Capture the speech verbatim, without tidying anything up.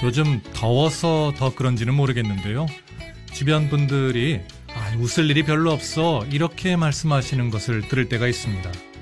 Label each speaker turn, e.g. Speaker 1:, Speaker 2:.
Speaker 1: 요즘 더워서 더 그런지는 모르겠는데요. 주변 분들이 아, 웃을 일이 별로 없어 이렇게 말씀하시는 것을 들을 때가 있습니다.